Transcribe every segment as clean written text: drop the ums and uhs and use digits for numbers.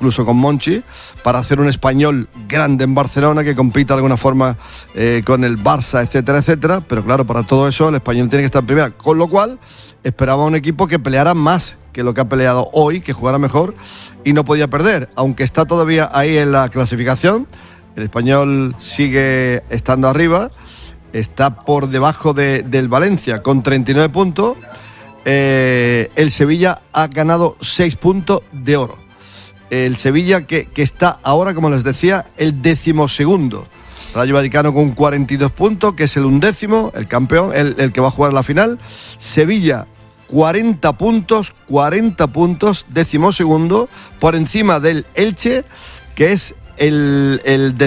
incluso con Monchi, para hacer un Español grande en Barcelona que compita de alguna forma con el Barça, etcétera, etcétera. Pero claro, para todo eso el Español tiene que estar en primera, con lo cual esperaba un equipo que peleara más que lo que ha peleado hoy, que jugara mejor y no podía perder, aunque está todavía ahí en la clasificación. El Español sigue estando arriba, está por debajo del Valencia con 39 puntos. El Sevilla ha ganado 6 puntos de oro. El Sevilla que está ahora, como les decía, el 12º. Rayo Vallecano con 42 puntos, que es el 11º, el campeón, el que va a jugar la final. Sevilla 40 puntos, 12º, por encima del Elche, que es el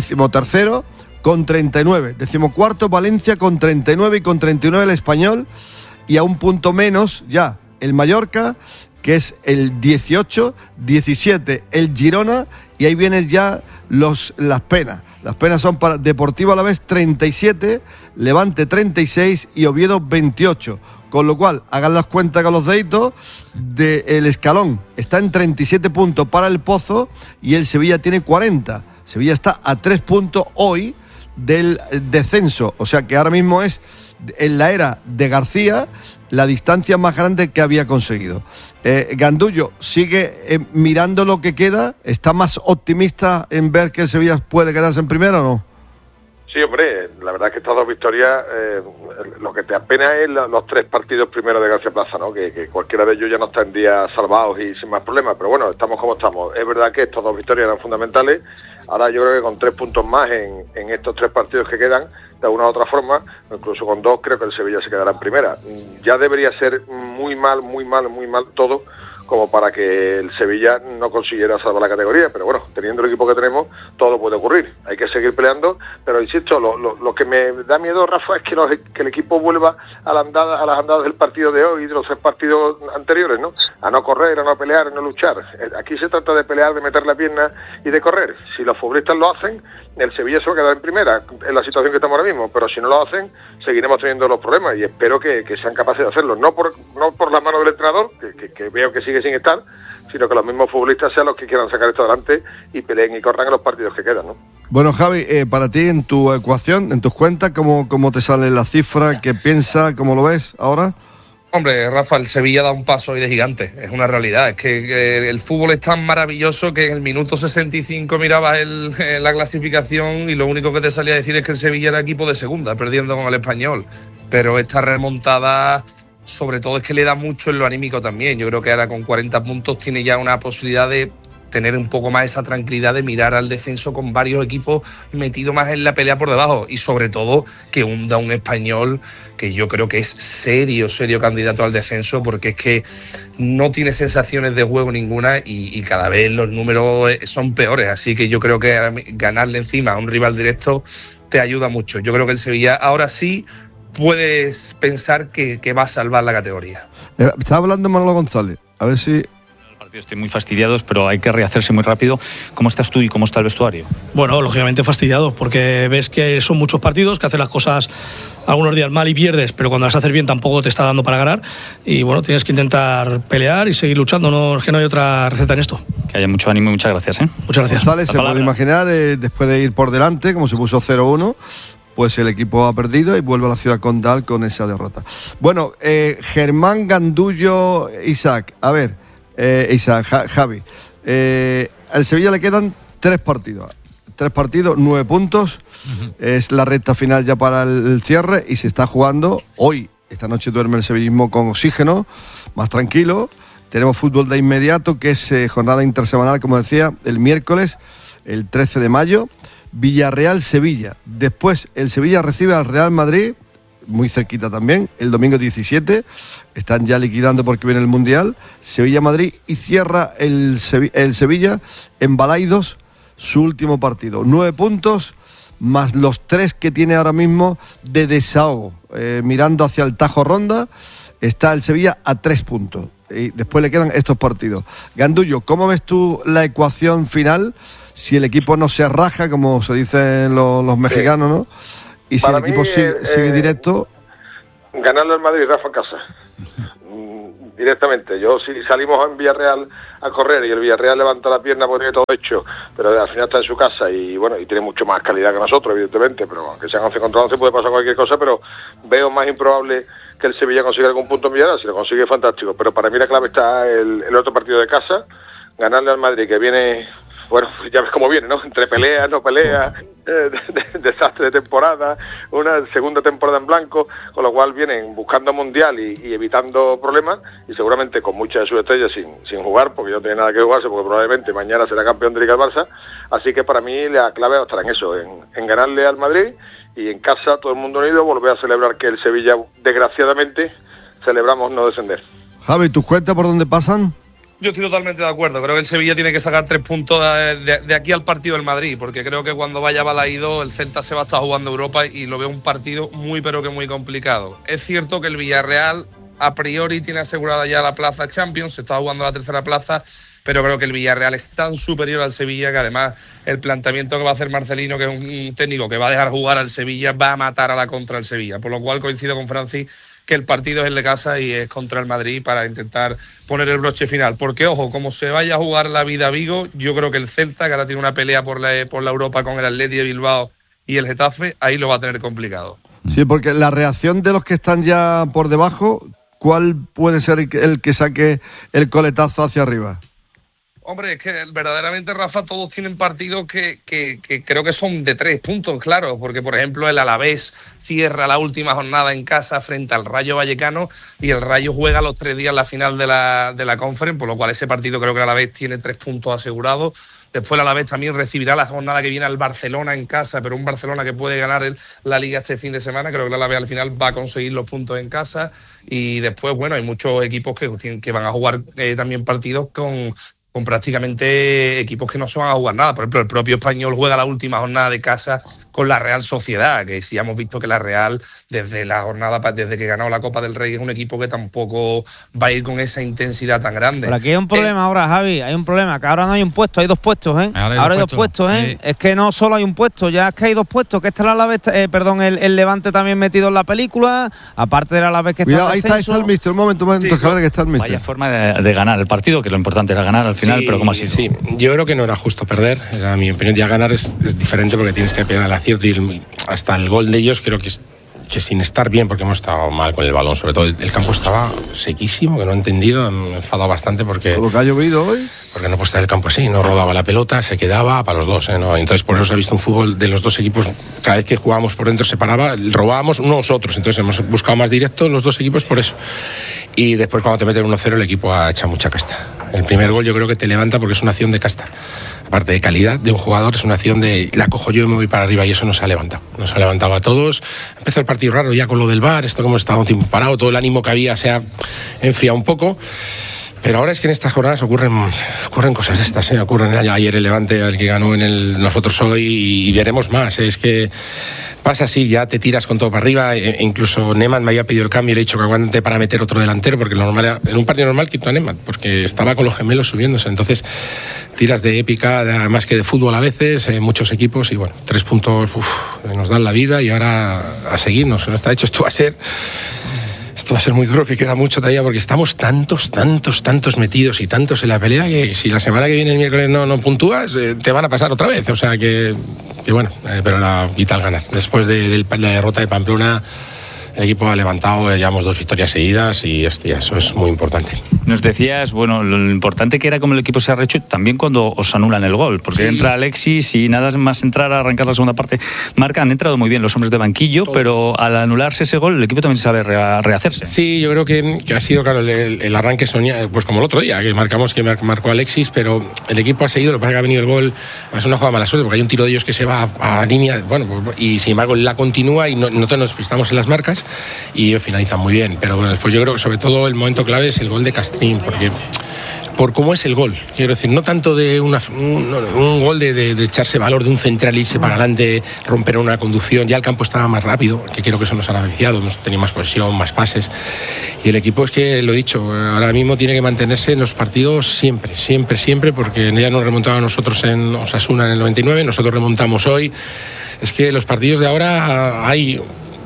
13º, con 39. 14º Valencia con 39 y con 39 el Español. Y a un punto menos ya el Mallorca, que es el 18, 17 el Girona, y ahí vienen ya las penas. Las penas son para Deportivo Alavés 37, Levante 36 y Oviedo 28. Con lo cual, hagan las cuentas con los deditos del escalón. Está en 37 puntos para el Pozo y el Sevilla tiene 40. Sevilla está a 3 puntos hoy del descenso. O sea que ahora mismo es, en la era de García, la distancia más grande que había conseguido. Gandullo, ¿sigue mirando lo que queda? ¿Está más optimista en ver que el Sevilla puede quedarse en primera o no? Sí, hombre, la verdad es que estas dos victorias, lo que te apena es los 3 partidos primeros de García Plaza, ¿no? Que cualquiera de ellos ya nos tendría salvados y sin más problemas, pero bueno, estamos como estamos. Es verdad que estas dos victorias eran fundamentales. Ahora yo creo que con 3 puntos más en estos 3 partidos que quedan, de una u otra forma, incluso con 2, creo que el Sevilla se quedará en primera. Ya debería ser muy mal todo como para que el Sevilla no consiguiera salvar la categoría, pero bueno, teniendo el equipo que tenemos, todo puede ocurrir. Hay que seguir peleando, pero insisto, lo que me da miedo, Rafa, es que el equipo vuelva a las andadas del partido de hoy y de los 3 partidos anteriores, ¿no? A no correr, a no pelear, a no luchar. Aquí se trata de pelear, de meter la pierna y de correr. Si los futbolistas lo hacen, el Sevilla se va a quedar en primera, en la situación que estamos ahora mismo, pero si no lo hacen, seguiremos teniendo los problemas y espero que sean capaces de hacerlo, no por la mano del entrenador, que veo que sigue sin estar, sino que los mismos futbolistas sean los que quieran sacar esto adelante y peleen y corran en los partidos que quedan, ¿no? Bueno, Javi, para ti, en tu ecuación, en tus cuentas, ¿cómo te sale la cifra? ¿Qué piensas? ¿Cómo lo ves ahora? Hombre, Rafa, el Sevilla da un paso hoy de gigante, es una realidad. Es que el fútbol es tan maravilloso que en el minuto 65 mirabas la clasificación y lo único que te salía a decir es que el Sevilla era equipo de segunda, perdiendo con el Español. Pero esta remontada, sobre todo, es que le da mucho en lo anímico también. Yo creo que ahora con 40 puntos tiene ya una posibilidad de tener un poco más esa tranquilidad de mirar al descenso con varios equipos metidos más en la pelea por debajo y sobre todo que hunda un Español que yo creo que es serio candidato al descenso, porque es que no tiene sensaciones de juego ninguna y cada vez los números son peores, así que yo creo que ganarle encima a un rival directo te ayuda mucho. Yo creo que el Sevilla ahora sí puedes pensar que va a salvar la categoría. Está hablando Manolo González, a ver si... Estoy muy fastidiados, pero hay que rehacerse muy rápido. ¿Cómo estás tú y cómo está el vestuario? Bueno, lógicamente fastidiado, porque ves que son muchos partidos, que haces las cosas algunos días mal y pierdes, pero cuando las haces bien tampoco te está dando para ganar. Y bueno, tienes que intentar pelear y seguir luchando, no, es que no hay otra receta en esto. Que haya mucho ánimo y muchas gracias. Muchas gracias. González, se puede imaginar, después de ir por delante, como se puso 0-1, pues el equipo ha perdido y vuelve a la ciudad condal con esa derrota. Bueno, Germán, Gandullo, Isaac, a ver... Javi, al Sevilla le quedan 3 partidos, 9 puntos, es la recta final ya para el cierre y se está jugando hoy. Esta noche duerme el sevillismo con oxígeno, más tranquilo. Tenemos fútbol de inmediato, que es jornada intersemanal, como decía, el miércoles, el 13 de mayo, Villarreal-Sevilla. Después el Sevilla recibe al Real Madrid, muy cerquita también, el domingo 17, están ya liquidando porque viene el Mundial, Sevilla-Madrid, y cierra el Sevilla en Balaidos su último partido. 9 puntos, más los 3 que tiene ahora mismo de desahogo. Mirando hacia el Tajo Ronda, está el Sevilla a 3 puntos. Y después le quedan estos partidos. Gandullo, ¿cómo ves tú la ecuación final si el equipo no se raja, como se dicen los mexicanos, ¿no? Y si el equipo sigue directo... Ganarle al Madrid, Rafa, en casa. directamente. Yo, si salimos en Villarreal a correr y el Villarreal levanta la pierna porque tiene todo hecho, pero al final está en su casa y bueno, y tiene mucho más calidad que nosotros, evidentemente, pero aunque sean 11 contra 11 puede pasar cualquier cosa, pero veo más improbable que el Sevilla consiga algún punto en Villarreal. Si lo consigue, fantástico, pero para mí la clave está el otro partido de casa, ganarle al Madrid, que viene, bueno, ya ves cómo viene, ¿no? Entre peleas, no peleas, desastre de temporada, una segunda temporada en blanco, con lo cual vienen buscando mundial y evitando problemas, y seguramente con muchas de sus estrellas sin jugar, porque no tiene nada que jugarse, porque probablemente mañana será campeón de Liga el Barça. Así que para mí la clave estará en eso, en ganarle al Madrid, y en casa todo el mundo unido volver a celebrar que el Sevilla, desgraciadamente, celebramos no descender. Javi, ¿tus cuentas por dónde pasan? Yo estoy totalmente de acuerdo. Creo que el Sevilla tiene que sacar 3 puntos de aquí al partido del Madrid, porque creo que cuando vaya Balaído el Celta se va a estar jugando Europa y lo veo un partido muy pero que muy complicado. Es cierto que el Villarreal a priori tiene asegurada ya la plaza Champions, se está jugando la tercera plaza, pero creo que el Villarreal es tan superior al Sevilla que además el planteamiento que va a hacer Marcelino, que es un técnico que va a dejar jugar al Sevilla, va a matar a la contra el Sevilla, por lo cual coincido con Francis que el partido es el de casa y es contra el Madrid para intentar poner el broche final. Porque, ojo, como se vaya a jugar la vida a Vigo, yo creo que el Celta, que ahora tiene una pelea por la Europa con el Atleti de Bilbao y el Getafe, ahí lo va a tener complicado. Sí, porque la reacción de los que están ya por debajo, ¿cuál puede ser el que saque el coletazo hacia arriba? Hombre, es que verdaderamente, Rafa, todos tienen partidos que creo que son de 3 puntos, claro, porque por ejemplo el Alavés cierra la última jornada en casa frente al Rayo Vallecano y el Rayo juega los 3 días la final de la Conference, por lo cual ese partido creo que el Alavés tiene 3 puntos asegurados. Después el Alavés también recibirá la jornada que viene al Barcelona en casa, pero un Barcelona que puede ganar la Liga este fin de semana. Creo que el Alavés al final va a conseguir los puntos en casa y después, bueno, hay muchos equipos que van a jugar también partidos con prácticamente equipos que no se van a jugar nada. Por ejemplo, el propio Español juega la última jornada de casa con la Real Sociedad, que sí hemos visto que la Real, desde que ganó la Copa del Rey, es un equipo que tampoco va a ir con esa intensidad tan grande. Pero aquí hay un problema ahora, Javi, hay un problema, que ahora no hay un puesto, hay 2 puestos, ¿eh? Ahora hay dos puestos, ¿eh? Es que no solo hay un puesto, ya es que hay 2 puestos, que está el Alavés, el Levante también metido en la película, aparte del Alavés que está en el ahí está el míster, un momento, sí, claro que está el míster. Vaya forma de ganar el partido, que lo importante era ganar al final. Sí, pero ¿cómo ha sido? Sí, yo creo que no era justo perder, era mi opinión. Ya ganar es diferente porque tienes que pegar al acierto y hasta el gol de ellos creo que sin estar bien, porque hemos estado mal con el balón, sobre todo el campo estaba sequísimo, que no he entendido, me he enfadado bastante porque... ¿Por lo que ha llovido hoy? Porque no puede estar el campo así, no rodaba la pelota, se quedaba para los dos, ¿no? Entonces por eso se ha visto un fútbol de los dos equipos, cada vez que jugábamos por dentro se paraba, robábamos unos otros, entonces hemos buscado más directos los dos equipos por eso. Y después cuando te meten 1-0 el equipo ha echado mucha casta. El primer gol yo creo que te levanta porque es una acción de casta. Aparte de calidad de un jugador, es una acción de la cojo yo y me voy para arriba, y eso nos ha levantado. Nos ha levantado a todos. Empezó el partido raro ya con lo del VAR, esto que hemos estado un tiempo parado, todo el ánimo que había se ha enfriado un poco. Pero ahora es que en estas jornadas ocurren cosas de estas, ¿eh? Ocurren ayer el Levante, el que ganó nosotros hoy, y veremos más. Es que pasa así, ya te tiras con todo para arriba. Incluso Neman me había pedido el cambio y le he dicho que aguante para meter otro delantero, porque en un partido normal quito a Neman, porque estaba con los gemelos subiéndose. Entonces tiras de épica, más que de fútbol a veces, muchos equipos, y bueno, 3 puntos nos dan la vida y ahora a seguirnos. No está hecho, esto va a ser muy duro, que queda mucho todavía, porque estamos tantos metidos y tantos en la pelea, que si la semana que viene, el miércoles, no puntúas, te van a pasar otra vez. O sea que bueno, pero era vital ganar. Después de la derrota de Pamplona, el equipo ha levantado, llevamos 2 victorias seguidas y hostia, eso es muy importante. Nos decías, bueno, lo importante que era como el equipo se ha rehecho también cuando os anulan el gol, porque sí. Entra Alexis y nada más entrar a arrancar la segunda parte, han entrado muy bien los hombres de banquillo, todos. Pero al anularse ese gol el equipo también sabe rehacerse. Sí, yo creo que ha sido, claro, el arranque soñado, pues como el otro día, que marcó Alexis, pero el equipo ha seguido, lo que pasa es que ha venido el gol, es una jugada mala suerte, porque hay un tiro de ellos que se va a línea, bueno, y sin embargo la continúa y nosotros nos pistamos en las marcas y finalizan muy bien. Pero bueno, después yo creo que sobre todo el momento clave es el gol de Castrín, porque por cómo es el gol, quiero decir, no tanto de un gol de echarse valor de un central, irse para adelante, romper una conducción. Ya el campo estaba más rápido, que creo que eso nos ha beneficiado, hemos tenido más posesión, más pases, y el equipo, es que lo he dicho, ahora mismo tiene que mantenerse en los partidos siempre, porque ya nos remontaba a nosotros en Osasuna en el 99, nosotros remontamos hoy. Es que los partidos de ahora hay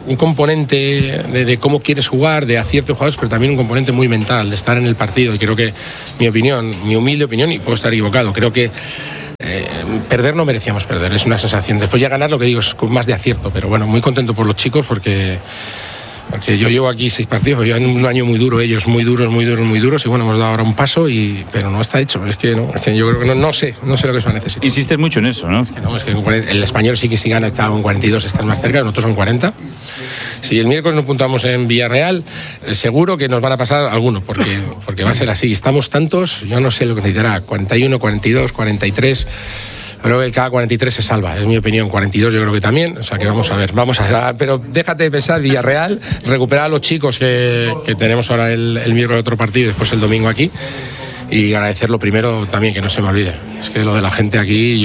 un componente de cómo quieres jugar, de acierto de jugadores, pero también un componente muy mental, de estar en el partido. Y creo que mi humilde opinión, y puedo estar equivocado, creo que perder no merecíamos perder, es una sensación. Después ya ganar, lo que digo, es con más de acierto, pero bueno, muy contento por los chicos porque yo llevo aquí 6 partidos, pero llevan un año muy duro, ellos muy duros, y bueno, hemos dado ahora un paso, pero no está hecho. Es que yo creo que no sé lo que se va a necesitar. Insistes mucho en eso, ¿no? Es que el Español sí que si gana está con 42, está más cerca, nosotros son 40. Si el miércoles nos puntamos en Villarreal, seguro que nos van a pasar algunos, porque va a ser así. Estamos tantos, yo no sé lo que necesitará, 41, 42, 43... Creo que cada 43 se salva, es mi opinión. 42 yo creo que también, o sea que vamos a ver. Pero déjate de pensar, Villarreal, recuperar a los chicos que tenemos ahora el miércoles otro partido y después el domingo aquí. Y agradecerlo primero también, que no se me olvide. Es que lo de la gente aquí,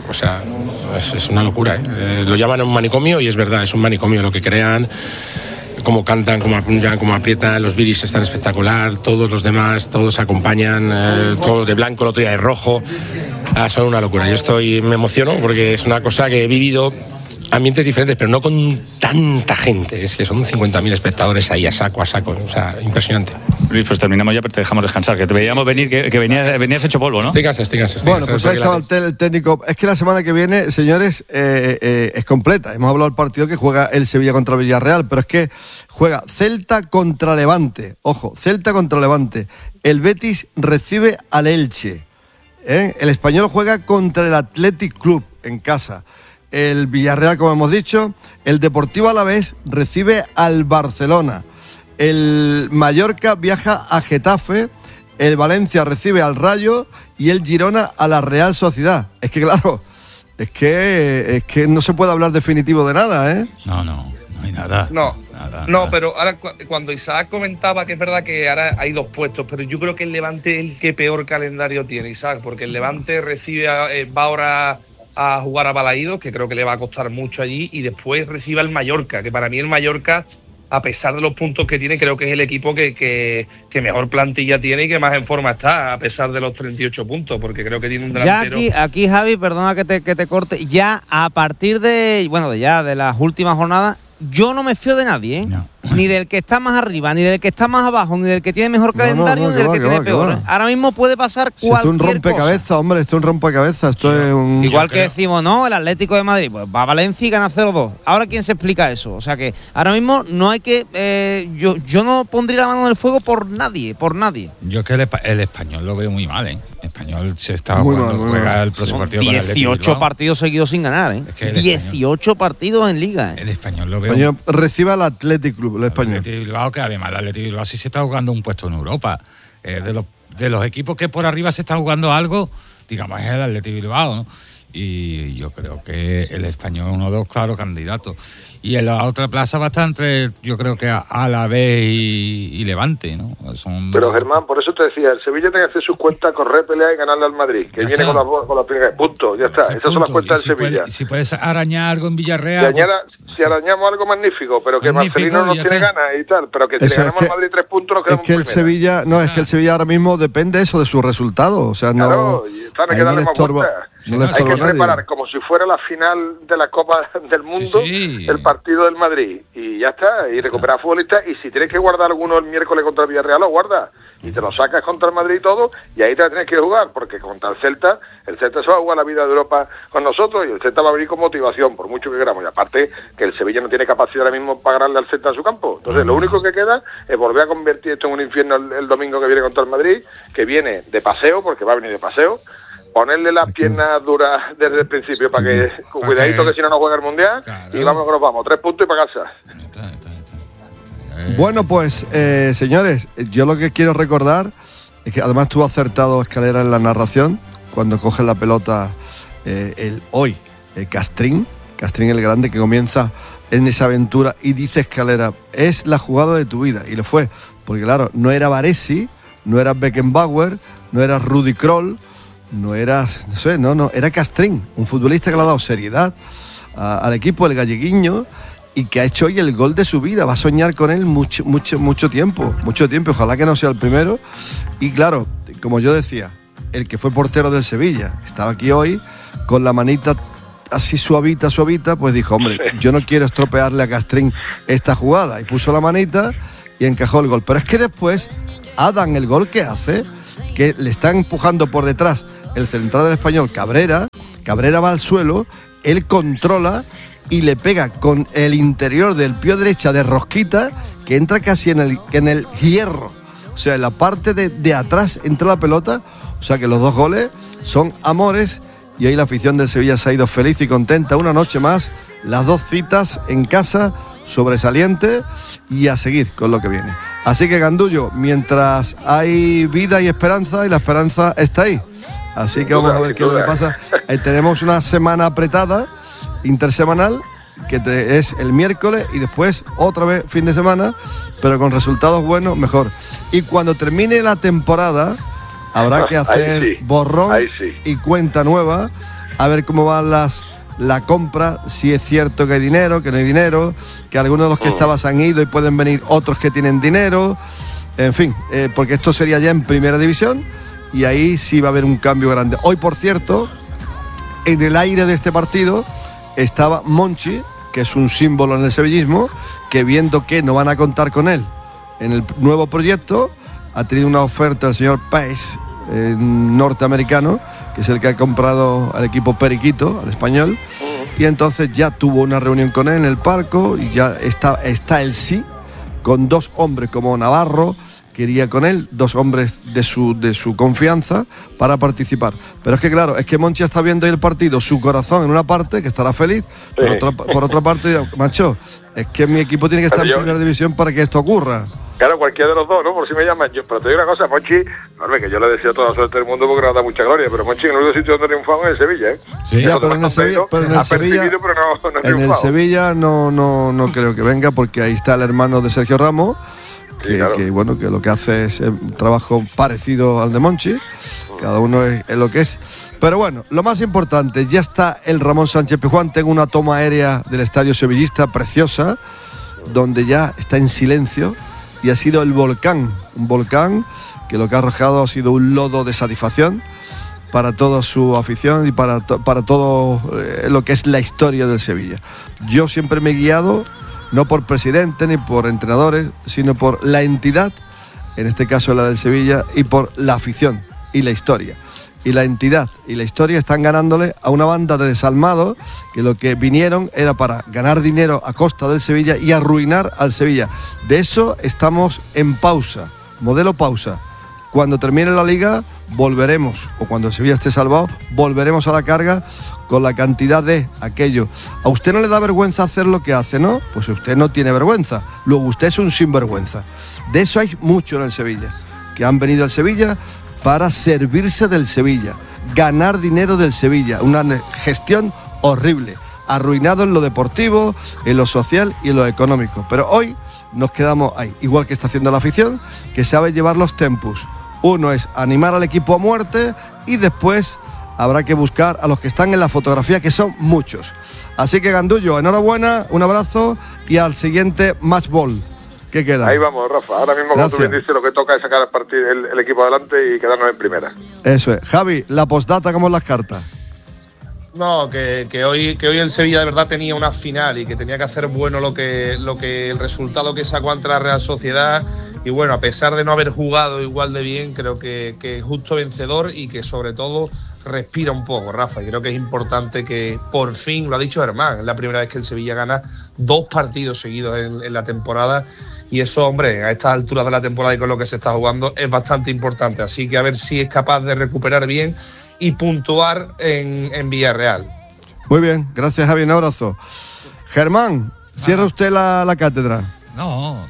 es una locura, ¿eh? Lo llaman un manicomio y es verdad, es un manicomio lo que crean. Cómo cantan, cómo aprietan, los viris están espectacular, todos los demás, todos acompañan, todos de blanco, el otro día de rojo. Son una locura. Me emociono porque es una cosa que he vivido ambientes diferentes, pero no con tanta gente. Es que son 50.000 espectadores ahí a saco, o sea, impresionante. Luis, pues terminamos ya, pero te dejamos descansar, que te veíamos venir, que venías hecho polvo, ¿no? Estoy cansado. Bueno, pues ahí estaba el técnico. Es que la semana que viene, señores, es completa. Hemos hablado del partido que juega el Sevilla contra el Villarreal, pero es que juega Celta contra Levante. Ojo, Celta contra Levante. El Betis recibe al Elche. El Español juega contra el Athletic Club en casa. El Villarreal, como hemos dicho, el Deportivo Alavés recibe al Barcelona. El Mallorca viaja a Getafe, el Valencia recibe al Rayo y el Girona a la Real Sociedad. Es que claro, es que no se puede hablar definitivo de nada, ¿eh? No hay nada. No, pero ahora cuando Isaac comentaba que es verdad que ahora hay 2 puestos, pero yo creo que el Levante es el que peor calendario tiene, Isaac, porque el Levante va ahora a jugar a Balaídos, que creo que le va a costar mucho allí, y después recibe al Mallorca, que para mí el Mallorca, a pesar de los puntos que tiene, creo que es el equipo que mejor plantilla tiene y que más en forma está, a pesar de los 38 puntos, porque creo que tiene un delantero. Ya aquí Javi, perdona que te corte, ya a partir de las últimas jornadas, yo no me fío de nadie, ¿eh? No. Ni del que está más arriba, ni del que está más abajo, ni del que tiene mejor calendario, ni del que tiene peor. Ahora mismo puede pasar cualquier cosa. Esto es un rompecabezas, hombre, esto es un rompecabezas. Esto es un... Igual que decimos, no, el Atlético de Madrid, pues va a Valencia y gana 0-2. Ahora, ¿quién se explica eso? O sea que ahora mismo no hay que... yo no pondría la mano en el fuego por nadie. Yo es que el Español lo veo muy mal, ¿eh? El Español se está jugando, juega el próximo partido con el Atlético. 18 partidos seguidos sin ganar, ¿eh? Es que 18 partidos en Liga, ¿eh? El Español lo veo... El Español recibe al Athletic Club, el Español. Atlético Bilbao, que además el Atlético Bilbao sí se está jugando un puesto en Europa. De los equipos que por arriba se están jugando algo, digamos, es el Atlético Bilbao, ¿no? Y yo creo que el Español es uno de los claros candidatos. Y en la otra plaza va a estar entre, yo creo que Alavés y Levante, ¿no? Pero Germán, por eso te decía, el Sevilla tiene que hacer sus cuentas, correr, pelear y ganarle al Madrid, que viene con las primeras. Punto, ya está. Esas son las cuentas del Sevilla. Si puedes arañar algo en Villarreal. Si arañamos algo magnífico, pero que Marcelino no tiene ganas y tal, pero que si le ganamos al Madrid 3 puntos, nos quedamos es que el Sevilla, es que el Sevilla ahora mismo depende eso de sus resultados. O sea, claro, hay que darle más vueltas. Hay que preparar como si fuera la final de la Copa del Mundo, el partido del Madrid, y ya está, y recuperar futbolistas, y si tienes que guardar alguno el miércoles contra el Villarreal, lo guardas, y te lo sacas contra el Madrid y todo, y ahí te la tienes que jugar, porque contra el Celta se va a jugar la vida de Europa con nosotros, y el Celta va a venir con motivación, por mucho que queramos, y aparte que el Sevilla no tiene capacidad ahora mismo para ganarle al Celta en su campo. Entonces lo único que queda es volver a convertir esto en un infierno el domingo que viene contra el Madrid, que viene de paseo, porque va a venir de paseo, ponerle las piernas duras desde el principio para que, cuidadito que si no juega el Mundial, claro. Y vamos que nos vamos, 3 puntos y para casa. Bueno, pues, señores, yo lo que quiero recordar es que además estuvo acertado Escalera en la narración, cuando coge la pelota Castrín el grande, que comienza en esa aventura, y dice Escalera, es la jugada de tu vida, y lo fue, porque claro, no era Baresi, no era Beckenbauer, no era Rudi Kroll, no era, era Castrín, un futbolista que le ha dado seriedad al equipo, el galleguiño, y que ha hecho hoy el gol de su vida. Va a soñar con él mucho tiempo, ojalá que no sea el primero. Y claro, como yo decía, el que fue portero del Sevilla estaba aquí hoy con la manita así suavita, pues dijo, hombre, yo no quiero estropearle a Castrín esta jugada. Y puso la manita y encajó el gol. Pero es que después, Adán, el gol que hace, que le está empujando por detrás el central del Español, Cabrera va al suelo, él controla y le pega con el interior del pie derecha de rosquita, que entra casi en el hierro. O sea, en la parte de atrás entra la pelota. O sea que los 2 goles son amores. Y ahí la afición del Sevilla se ha ido feliz y contenta una noche más. Las 2 citas en casa, sobresaliente, y a seguir con lo que viene. Así que, Gandullo, mientras hay vida y esperanza, y la esperanza está ahí. Así que vamos a ver qué es lo que pasa. Tenemos una semana apretada, intersemanal, que es el miércoles, y después otra vez fin de semana, pero con resultados buenos, mejor. Y cuando termine la temporada, habrá que hacer borrón y cuenta nueva, a ver cómo van la compra, si es cierto que hay dinero, que no hay dinero, que algunos de los que estaban se han ido y pueden venir otros que tienen dinero, en fin, porque esto sería ya en primera división, y ahí sí va a haber un cambio grande. Hoy, por cierto, en el aire de este partido estaba Monchi, que es un símbolo en el sevillismo, que viendo que no van a contar con él en el nuevo proyecto, ha tenido una oferta del señor Paes, norteamericano, que es el que ha comprado al equipo Periquito, al Español, y entonces ya tuvo una reunión con él en el palco, y ya está el sí, con 2 hombres como Navarro, que iría con él, 2 hombres de su confianza para participar. Pero es que claro, es que Monchi está viendo ahí el partido, su corazón en una parte, que estará feliz, por otra parte dirá, macho, es que mi equipo tiene que estar en primera división para que esto ocurra. Claro, cualquiera de los dos, ¿no? Por si me llaman yo. Pero te digo una cosa, Monchi, hombre, que yo le deseo toda la suerte del mundo porque nos da mucha gloria, pero Monchi en el único sitio donde triunfamos es en Sevilla, ¿eh? Sí, ya, pero en el Sevilla no creo que venga, porque ahí está el hermano de Sergio Ramos, que bueno, que lo que hace es un trabajo parecido al de Monchi, cada uno es lo que es. Pero bueno, lo más importante, ya está el Ramón Sánchez Pizjuán. Tengo una toma aérea del estadio sevillista preciosa, donde ya está en silencio, y ha sido el volcán, un volcán que lo que ha arrojado ha sido un lodo de satisfacción para toda su afición y para todo lo que es la historia del Sevilla. Yo siempre me he guiado no por presidente ni por entrenadores, sino por la entidad, en este caso la del Sevilla, y por la afición y la historia. Y la entidad y la historia están ganándole a una banda de desalmados que lo que vinieron era para ganar dinero a costa del Sevilla y arruinar al Sevilla. De eso estamos en pausa, modelo pausa. Cuando termine la liga volveremos, o cuando el Sevilla esté salvado, volveremos a la carga con la cantidad de aquello. A usted no le da vergüenza hacer lo que hace, ¿no? Pues usted no tiene vergüenza. Luego usted es un sinvergüenza. De eso hay mucho en el Sevilla, que han venido al Sevilla para servirse del Sevilla, ganar dinero del Sevilla, una gestión horrible, arruinado en lo deportivo, en lo social y en lo económico. Pero hoy nos quedamos ahí, igual que está haciendo la afición, que sabe llevar los tempos. Uno es animar al equipo a muerte, y después habrá que buscar a los que están en la fotografía, que son muchos. Así que, Gandullo, enhorabuena, un abrazo, y al siguiente Match Ball. ¿Qué queda? Ahí vamos, Rafa. Ahora mismo, como tú bien dices, lo que toca es sacar el equipo adelante y quedarnos en primera. Eso es. Javi, la postdata, ¿cómo es las cartas? No, que hoy el Sevilla de verdad tenía una final y que tenía que hacer bueno lo que el resultado que sacó ante la Real Sociedad. Y bueno, a pesar de no haber jugado igual de bien, creo que es justo vencedor, y que sobre todo respira un poco, Rafa. Y creo que es importante que por fin, lo ha dicho Germán, es la primera vez que el Sevilla gana 2 partidos seguidos en la temporada, y eso, hombre, a estas alturas de la temporada y con lo que se está jugando, es bastante importante. Así que a ver si es capaz de recuperar bien y puntuar en Villarreal. Muy bien, gracias, Javi, un abrazo. Germán, cierra usted la cátedra. No,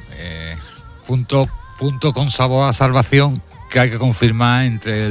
punto con sabor a salvación, que hay que confirmar entre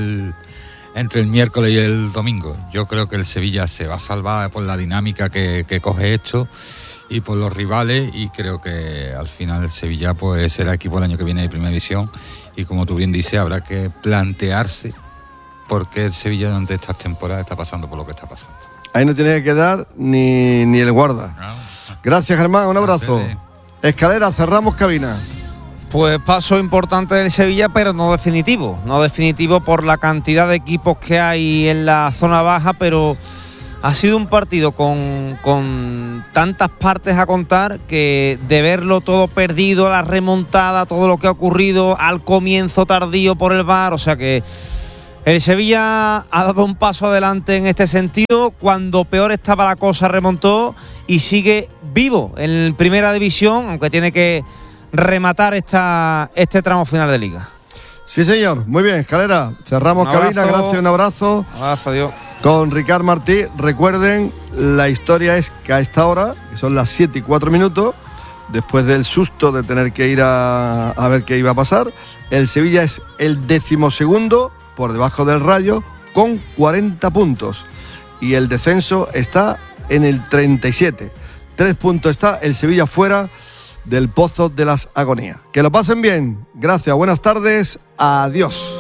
el miércoles y el domingo. Yo creo que el Sevilla se va a salvar por la dinámica que coge esto y por los rivales, y creo que al final el Sevilla pues será equipo el año que viene de primera división, y como tú bien dices, habrá que plantearse por qué el Sevilla durante estas temporadas está pasando por lo que está pasando. Ahí no tiene que quedar ni el guarda. No. Gracias, Germán, un abrazo. Escalera, cerramos cabina. Pues paso importante del Sevilla, pero no definitivo. No definitivo por la cantidad de equipos que hay en la zona baja, pero Ha sido un partido con tantas partes a contar que de verlo todo perdido, la remontada, todo lo que ha ocurrido al comienzo tardío por el VAR, o sea que el Sevilla ha dado un paso adelante en este sentido. Cuando peor estaba la cosa remontó y sigue vivo en Primera División, aunque tiene que rematar este tramo final de Liga. Sí, señor. Muy bien, Escalera. Cerramos cabina. Gracias, un abrazo. Abrazo, adiós. Con Ricard Martí. Recuerden, la historia es que a esta hora, que son las 7:04, después del susto de tener que ir a ver qué iba a pasar, el Sevilla es el 12º por debajo del Rayo con 40 puntos. Y el descenso está en el 37. 3 puntos está el Sevilla fuera del pozo de las agonías. Que lo pasen bien. Gracias, buenas tardes. Adiós.